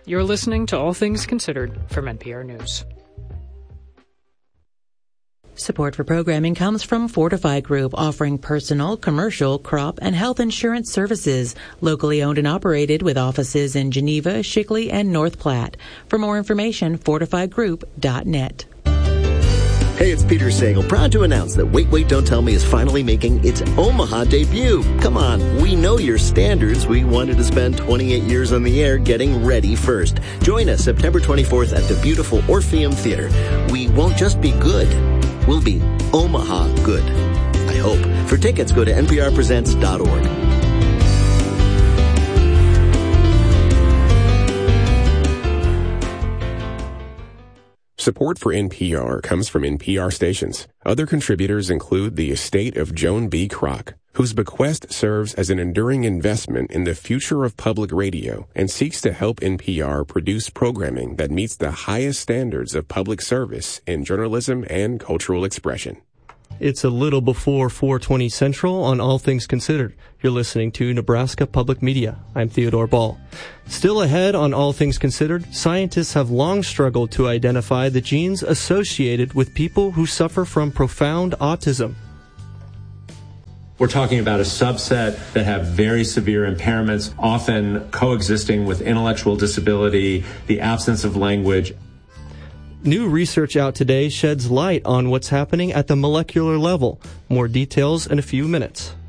You're listening to All Things Considered from NPR News. Support for programming comes from Fortify Group, offering personal, commercial, crop, and health insurance services. Locally owned and operated with offices in Geneva, Shickley, and North Platte. For more information, fortifygroup.net. Hey, it's Peter Sagal, proud to announce that Wait, Wait, Don't Tell Me is finally making its Omaha debut. Come on, we know your standards. We wanted to spend 28 years on the air getting ready first. Join us September 24th at the beautiful Orpheum Theater. We won't just be good, we'll be Omaha good. I hope. For tickets, go to nprpresents.org. Support for NPR comes from NPR stations. Other contributors include the estate of Joan B. Kroc, whose bequest serves as an enduring investment in the future of public radio and seeks to help NPR produce programming that meets the highest standards of public service in journalism and cultural expression. It's a little before 4:20 Central on All Things Considered. You're listening to Nebraska Public Media. I'm Theodore Ball. Still ahead on All Things Considered, scientists have long struggled to identify the genes associated with people who suffer from profound autism. We're talking about a subset that have very severe impairments, often coexisting with intellectual disability, the absence of language. New research out today sheds light on what's happening at the molecular level. More details in a few minutes.